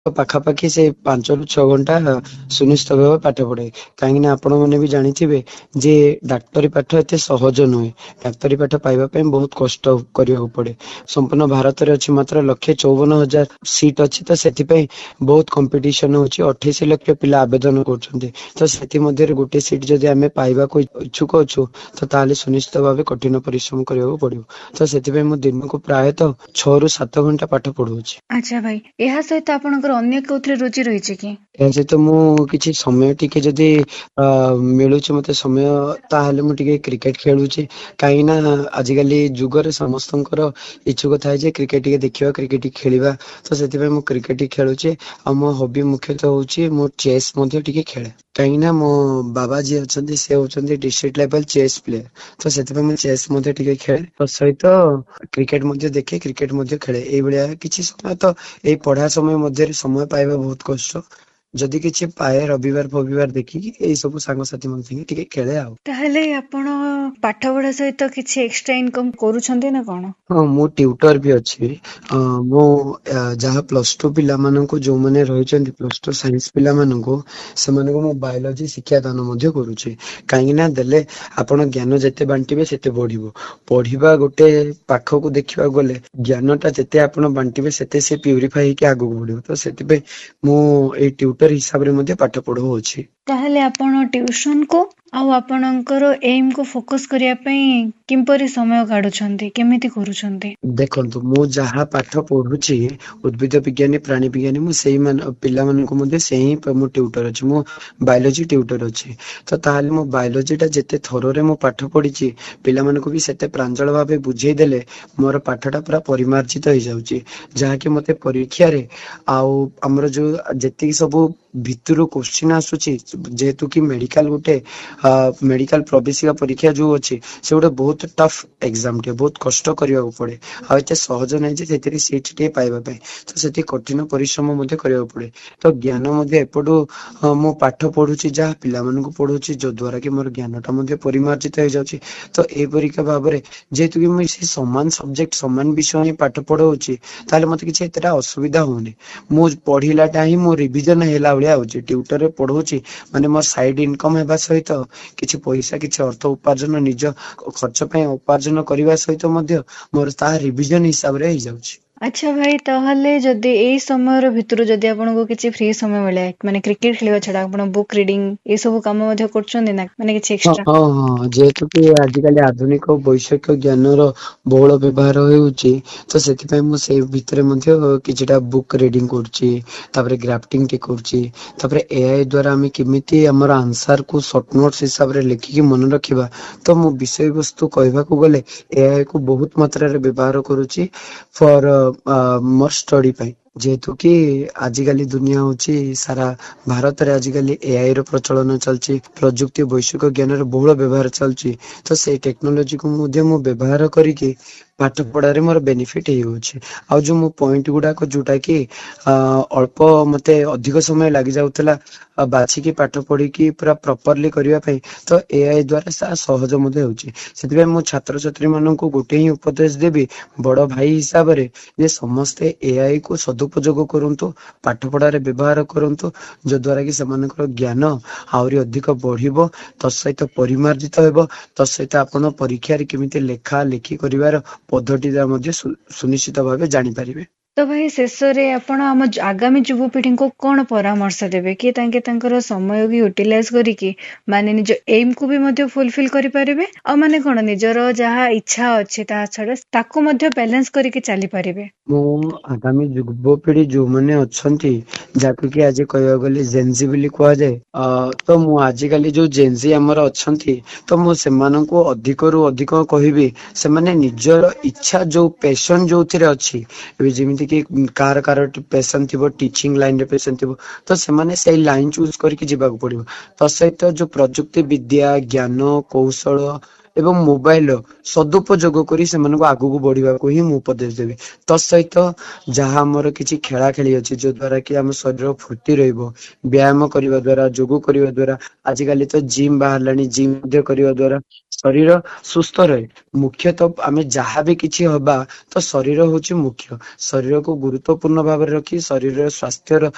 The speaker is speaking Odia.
ପାଖାପାଖି ସେ 5 ରୁ 6 ଘଣ୍ଟା ସୁନିଶ୍ଚିତ ଭାବେ ପାଠ ପଢେ। କାହିଁକି ନା ଆପଣ ମାନେ ବି ଜାଣିଥିବେ ଯେ ଡାକ୍ତରୀ ପାଠ ଏତେ ସହଜ ନୁହେଁ। ଡାକ୍ତରୀ ପାଠ ପାଇବା ପାଇଁ ବହୁତ କଷ୍ଟ କରିବାକୁ ପଡେ। ସମ୍ପୂର୍ଣ୍ଣ ଭାରତରେ ଅଛି ମାତ୍ର 1,54,000 ସିଟ୍ ଅଛି, ତ ସେଥିପାଇଁ ବହୁତ କମ୍ପିଟିସନ ହଉଛି। 28 ଲକ୍ଷ ପିଲା ଆବେଦନ କରୁଛନ୍ତି, ତ ସେଥିମଧ୍ୟରେ ଗୋଟେ ସିଟ୍ ଯଦି ଆମେ ପାଇବାକୁ ଇଚ୍ଛୁକ ଅଛୁ ତ ତାହେଲେ ସୁନିଶ୍ଚିତ ଭାବେ କଠିନ ପରିଶ୍ରମ କରିବାକୁ ପଡିବ। ତ ସେଥିପାଇଁ ମୁଁ ଦିନକୁ ପ୍ରାୟତଃ 6 ରୁ 7 ଘଣ୍ଟା ପାଠ ପଢଉଛି। ଆଚ୍ଛା ଭାଇ, ଏହା ସହିତ ଆପଣଙ୍କର ଅନ୍ୟ କୋଉଥିରେ ରୁଚି ରହିଛି କି? ଏହା ସହିତ ମୁଁ କିଛି ସମୟ ଟିକେ ଯଦି ମିଳୁଛି ମତେ ସମୟ, ତାହେଲେ ମୁଁ ଟିକେ କ୍ରିକେଟ ଖେଳୁଛି। କାହିଁକି ନା ଆଜିକାଲି ଯୁଗରେ ସମସ୍ତଙ୍କର ଇଚ୍ଛୁକ ଥାଏ ଯେ କ୍ରିକେଟ ଟିକେ ଦେଖିବା, କ୍ରିକେଟ ଟିକେ ଖେଳିବା। ତ ସେଥିପାଇଁ ମୁଁ କ୍ରିକେଟ ଟିକେ ଖେଳୁଛି। ଆଉ ମୋ ହବି ମୁଖ୍ୟତଃ ହଉଛି ମୁଁ ଚେସ୍ ମଧ୍ୟ ଟିକେ ଖେଳେ। କାହିଁକି ନା ମୋ ବାବା ଯିଏ ଅଛନ୍ତି ସେ ହଉଛନ୍ତି ଡିଷ୍ଟ୍ରିକ୍ଟ ଲେଭେଲ ଚେସ୍ ପ୍ଲେୟର। ତ ସେଥିପାଇଁ ମୁଁ ଚେସ୍ ମଧ୍ୟ ଟିକେ ଖେଳେ। ତା ସହିତ କ୍ରିକେଟ ମଧ୍ୟ ଦେଖେ, କ୍ରିକେଟ ମଧ୍ୟ ଖେଳେ। ଏଇଭଳିଆ କିଛି ସମୟ, ତ ଏଇ ପଢା ସମୟ ମଧ୍ୟରେ ସମୟ ପାଇବା ବହୁତ କଷ୍ଟ। ଯଦି କିଛି ପାଏ ରବିବାର ଫବିବାର ଦେଖିକି ଏଇ ସବୁ ସାଙ୍ଗସାଥି ମାନେ ସାଙ୍ଗେ ଟିକେ ଖେଳେ ଆଉ। ତାହେଲେ ଆପଣ ପାଠ ପଢା ସହିତ କିଛି ଏକ୍ସଟ୍ରା ଇନକମ କରୁଛନ୍ତି ନା କଣ? ହଁ, ମୁଁ ଟ୍ୟୁଟର ବି ଅଛି। ମୁଁ ଯାହା +2 ପିଲାମାନଙ୍କୁ, ଯୋଉମାନେ ରହିଛନ୍ତି +2 ସାଇନ୍ସ ପିଲାମାନଙ୍କୁ, ସେମାନଙ୍କୁ ମୁଁ ବାୟୋଲୋଜି ଶିକ୍ଷାଦାନ ମଧ୍ୟ କରୁଛି। କାହିଁକି ନା ଦେଲେ ଆପଣ ଜ୍ଞାନ ଯେତେ ବାଣ୍ଟିବେ ସେତେ ବଢିବ। ପଢିବା ଗୋଟେ ପାଖକୁ ଦେଖିବାକୁ ଗଲେ ଜ୍ଞାନଟା ଯେତେ ଆପଣ ବାଣ୍ଟିବେ ସେତେ ସେ ପ୍ୟୁରିଫାଇ ହେଇକି ଆଗକୁ ବଢିବ। ତ ସେଥିପାଇଁ ମୁଁ ଏଇ ଟ୍ୟୁଟର ହିସାବରେ ମଧ୍ୟ ପାଠ ପଢଉଛି। ତାହେଲେ ଆପଣ ଟ୍ୟୁସନ କୁ ଆଉ ଆପଣଙ୍କର ଏଇମ୍ କୁ ଫୋକସ କରିବା ପାଇଁ କିପରି ସମୟ କାଢୁଛନ୍ତି, କେମିତି କରୁଛନ୍ତି? ଦେଖନ୍ତୁ, ମୁଁ ଯାହା ପାଠ ପଢୁଛି ଉଦ୍ଭିଦ ବିଜ୍ଞାନୀ, ପ୍ରାଣୀ ବିଜ୍ଞାନୀ, ମୁଁ ସେଇ ପିଲାମାନଙ୍କୁ ମଧ୍ୟ ସେଇ ମୁଁ ଟ୍ୟୁଟର ଅଛି। ମୁଁ ବାୟୋଲୋଜି ଟ୍ୟୁଟର ଅଛି। ତ ତାହେଲେ ମୁଁ ବାୟୋଲୋଜି ଟା ଯେତେ ଥରରେ ମୁଁ ପାଠ ପଢିଛି, ପିଲାମାନଙ୍କୁ ବି ସେତେ ପ୍ରାଞ୍ଜଳ ଭାବେ ବୁଝେଇ ଦେଲେ ମୋର ପାଠଟା ପୁରା ପରିମାର୍ଜିତ ହେଇଯାଉଛି। ଯାହାକି ମତେ ପରୀକ୍ଷାରେ ଆଉ ଆମର ଯୋଉ ଯେତିକି ସବୁ ଭିତରୁ କୋଶ୍ଚିନ୍ ଆସୁଛି, ଯେହେତୁ କି ମେଡିକାଲ ଗୋଟେ ମେଡିକାଲ ପ୍ରବେଶିକା ପରୀକ୍ଷା ଯୋଉ ଅଛି, ସେ ଗୋଟେ ବହୁତ ଟଫ୍ ଏକ୍ସାମ ଟେ, ବହୁତ କଷ୍ଟ କରିବାକୁ ପଡେ। ଆଉ ଏତେ ସହଜ ନାହିଁ ଯେ ସେଥିରେ ସିଟ୍ ଟିକେ ପାଇବା ପାଇଁ। ତ ସେଠି କଠିନ ପରିଶ୍ରମ ମଧ୍ୟ କରିବାକୁ ପଡେ। ତ ଜ୍ଞାନ ମଧ୍ୟ ଏପଟୁ ମୁଁ ପାଠ ପଢୁଛି, ଯାହା ପିଲାମାନଙ୍କୁ ପଢୁଛି, ଯୋଉ ଦ୍ଵାରା କି ମୋର ଜ୍ଞାନଟା ମଧ୍ୟ ପରିମାର୍ଜିତ ହେଇଯାଉଛି। ତ ଏଇପରିକା ଭାବରେ ଯେହେତୁ କି ମୁଁ ସେ ସମାନ ସବଜେକ୍ଟ, ସମାନ ବିଷୟ ହିଁ ପାଠ ପଢଉଛି, ତାହେଲେ ମତେ କିଛି ଏତେଟା ଅସୁବିଧା ହଉନି। ମୁଁ ପଢିଲାଟା ହିଁ ମୋ ରିଭିଜନ ହେଲା ଭଳିଆ ହଉଛି। ଟ୍ୟୁଟରରେ ପଢଉଛି ମାନେ ମୋ ସାଇଡ ଇନକମ ହେବା ସହିତ କିଛି ପଇସା, କିଛି ଅର୍ଥ ଉପାର୍ଜନ, ନିଜ ଖର୍ଚ୍ଚ ପାଇଁ ଉପାର୍ଜନ କରିବା ସହିତ ମଧ୍ୟ ମୋର ତାହା ରିଭିଜନ ହିସାବରେ ହେଇଯାଉଛି। ଆଚ୍ଛା ଭାଇ, ତାହେଲେ ଯଦି ଏଇ ସମୟର ଭିତରୁ ଯଦି ଆପଣଙ୍କୁ କିଛି ଫ୍ରି ସମୟ ମିଳେ, ମାନେ କ୍ରିକେଟ ଖେଳିବା ଛଡା ଆପଣ ବୁକ୍ ରିଡିଂ ଏ ସବୁ କାମ ମଧ୍ୟ କରୁଛନ୍ତି ନା, ମାନେ କିଛି ଏକ୍ସଟ୍ରା? ହଁ ହଁ, ଯେହେତୁ କି ଆଜିକାଲି ଆଧୁନିକ ବୈଷୟିକ ଜ୍ଞାନର ବହୁଳ ବ୍ୟବହାର ହେଉଛି, ତ ସେଥିପାଇଁ ମୁଁ ସେଇ ଭିତରେ ମଧ୍ୟ କିଛିଟା ବୁକ୍ ରିଡିଂ କରୁଛି। ତାପରେ ଗ୍ରାଫ୍ଟିଂ ଟି କରୁଛି। ତାପରେ AI ଦ୍ଵାରା ଆମେ କେମିତି ଆମର ଆନ୍ସର କୁ ସର୍ଟ ନୋଟ୍ସ ହିସାବରେ ଲେଖିକି ମନେ ରଖିବା, ତ ମୁଁ ବିଷୟବସ୍ତୁ କହିବାକୁ ଗଲେ AI କୁ ବହୁତ ମାତ୍ରାରେ ବ୍ୟବହାର କରୁଛି ଫର ମୋର ଷ୍ଟଡି ପାଇଁ। ଯେହେତୁ କି ଆଜିକାଲି ଦୁନିଆ ହଉଛି, ସାରା ଭାରତରେ ଆଜିକାଲି AI ର ପ୍ରଚଳନ ଚାଲିଛି। ପ୍ରଯୁକ୍ତି ବୈଷୟିକ ଜ୍ଞାନର ବହୁଳ ବ୍ୟବହାର ଚାଲୁଛି। ତ ସେଇ ଟେକ୍ନୋଲୋଜିକୁ ମଧ୍ୟ ମୁଁ ବ୍ୟବହାର କରିକି ପାଠ ପଢାରେ ମୋର ବେନିଫିଟ ହେଇଯାଉଛି। ଆଉ ଯୋଉ ମୋ ପଏଣ୍ଟ ଗୁଡାକ ଯୋଉଟା କି ଅଳ୍ପ ମତେ ଅଧିକ ସମୟ ଲାଗି ଯାଉଥିଲା ବାଛିକି ପାଠ ପଢିକି ପୁରା ପ୍ରପରଲି କରିବା ପାଇଁ, ତ AI ଦ୍ଵାରା ସହଜ ମଧ୍ୟ ହେଉଛି। ସେଥିପାଇଁ ମୁଁ ଛାତ୍ରଛାତ୍ରୀ ମାନଙ୍କୁ ଗୋଟେ ହିଁ ଉପଦେଶ ଦେବି, ବଡ ଭାଇ ହିସାବରେ, ଯେ ସମସ୍ତେ AI କୁ ସଦୁପଯୋଗ କରନ୍ତୁ, ପାଠ ପଢାରେ ବ୍ୟବହାର କରନ୍ତୁ, ଯଦ୍ୱାରା କି ସେମାନଙ୍କର ଜ୍ଞାନ ଆହୁରି ଅଧିକ ବଢିବ, ତତ୍ ସହିତ ପରିମାର୍ଜିତ ହେବ। ତତ୍ ସହିତ ଆପଣ ପରୀକ୍ଷାରେ କେମିତି ଲେଖା ଲେଖି କରିବାର ପଦ୍ଧତିଟା ମଧ୍ୟ ସୁନିଶ୍ଚିତ ଭାବେ ଜାଣିପାରିବେ। ତ ଭାଇ, ଶେଷରେ ଆପଣ ଆମ ଆଗାମୀ ଯୁବପିଢିଙ୍କୁ କଣ ପରାମର୍ଶ ଦେବେ କି ତାଙ୍କେ ତାଙ୍କର ସମୟକୁ ୟୁଟିଲାଇଜ କରିକି ମାନେ ନିଜ ଏଇମ୍ କୁ ବି ମଧ୍ୟ ଫୁଲଫିଲ କରିପାରିବେ, ଆଉ ମାନେ କଣ ନିଜର ଯାହା ଇଚ୍ଛା ଅଛି ତାହା ଛଡା ତାକୁ ମଧ୍ୟ ବାଲାନ୍ସ କରିକି ଚାଲିପାରିବେ? ମୁଁ ଆଗାମୀ ଯୁବପିଢି ଯୋଉମାନେ ଅଛନ୍ତି, ଯାହାକୁ କି ଆଜି କହିବାକୁ ଗଲେ ଜେନଜି ବୋଲି କୁହାଯାଏ, ତ ମୁଁ ଆଜିକାଲି ଯୋଉ ଜେନଜି ଆମର ଅଛନ୍ତି, ତ ମୁଁ ସେମାନଙ୍କୁ ଅଧିକରୁ ଅଧିକ କହିବି, ସେମାନେ ନିଜର ଇଚ୍ଛା ଯୋଉ ପ୍ୟାସନ ଯୋଉଥିରେ ଅଛି, ଏବେ ଯେମିତି କି କାହାର ପ୍ୟାସନ ଥିବ ଟିଚିଂ ଲାଇନରେ ପ୍ୟାସନ ଥିବ, ତ ସେମାନେ ସେଇ ଲାଇନ ଚୁଜ କରିକି ଯିବାକୁ ପଡିବ। ତା ସହିତ ଯୋଉ ପ୍ରଯୁକ୍ତି ବିଦ୍ୟା, ଜ୍ଞାନ କୌଶଳ ଏବଂ ମୋବାଇଲର ସଦୁପଯୋଗ କରି ସେମାନଙ୍କୁ ଆଗକୁ ବଢିବାକୁ ହିଁ ମୁଁ ଉପଦେଶ ଦେବି। ତା ସହିତ ଯାହା ଆମର କିଛି ଖେଳା ଖେଳି ଅଛି, ଯୋଉ ଦ୍ଵାରା କି ଆମ ଶରୀର ଫୁର୍ତ୍ତି ରହିବ, ବ୍ୟାୟାମ କରିବା ଦ୍ଵାରା, ଯୋଗ କରିବା ଦ୍ଵାରା, ଆଜିକାଲି ତ ଜିମ୍ ବାହାରିଲାଣି, ଜିମ୍ ମଧ୍ୟ କରିବା ଦ୍ଵାରା ଶରୀର ସୁସ୍ଥ ରହେ। ମୁଖ୍ୟତଃ ଆମେ ଯାହାବି କିଛି ହବା, ତ ଶରୀର ହଉଛି ମୁଖ୍ୟ। ଶରୀରକୁ ଗୁରୁତ୍ୱପୂର୍ଣ୍ଣ ଭାବରେ ରଖି ଶରୀରର ସ୍ୱାସ୍ଥ୍ୟର